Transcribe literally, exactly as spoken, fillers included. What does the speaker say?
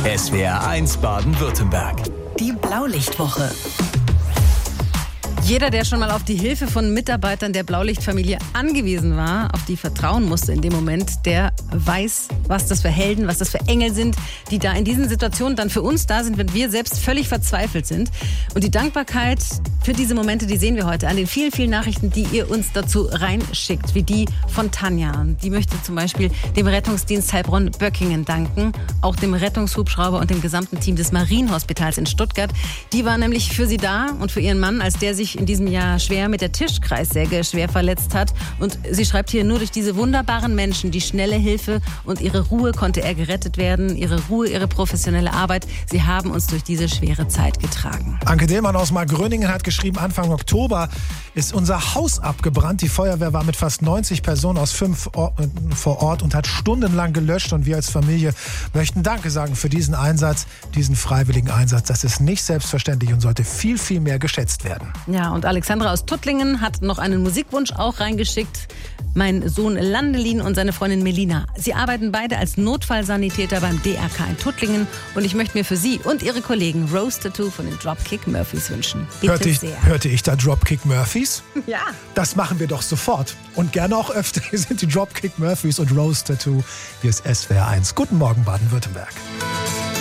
S W R eins Baden-Württemberg. Die Blaulichtwoche. Jeder, der schon mal auf die Hilfe von Mitarbeitern der Blaulichtfamilie angewiesen war, auf die vertrauen musste in dem Moment, der weiß, was das für Helden, was das für Engel sind, die da in diesen Situationen dann für uns da sind, wenn wir selbst völlig verzweifelt sind. Und die Dankbarkeit für diese Momente, die sehen wir heute an den vielen, vielen Nachrichten, die ihr uns dazu reinschickt, wie die von Tanja. Die möchte zum Beispiel dem Rettungsdienst Heilbronn-Böckingen danken, auch dem Rettungshubschrauber und dem gesamten Team des Marienhospitals in Stuttgart. Die war nämlich für sie da und für ihren Mann, als der sich in diesem Jahr schwer mit der Tischkreissäge schwer verletzt hat. Und sie schreibt hier, nur durch diese wunderbaren Menschen, die schnelle Hilfe und ihre Ruhe konnte er gerettet werden. Ihre Ruhe, ihre professionelle Arbeit. Sie haben uns durch diese schwere Zeit getragen. Anke Dillmann aus Markgröningen hat geschrieben, Anfang Oktober ist unser Haus abgebrannt. Die Feuerwehr war mit fast neunzig Personen aus fünf Orten vor Ort und hat stundenlang gelöscht. Und wir als Familie möchten Danke sagen für diesen Einsatz, diesen freiwilligen Einsatz. Das ist nicht selbstverständlich und sollte viel, viel mehr geschätzt werden. Ja, und Alexandra aus Tuttlingen hat noch einen Musikwunsch auch reingeschickt. Mein Sohn Landelin und seine Freundin Melina. Sie arbeiten beide als Notfallsanitäter beim D R K in Tuttlingen. Und ich möchte mir für sie und ihre Kollegen Rose Tattoo von den Dropkick Murphys wünschen. Bitte hörte ich, sehr. Hörte ich da Dropkick Murphys? Ja. Das machen wir doch sofort. Und gerne auch öfter. Hier sind die Dropkick Murphys und Rose Tattoo. Hier ist S W R eins. Guten Morgen, Baden-Württemberg.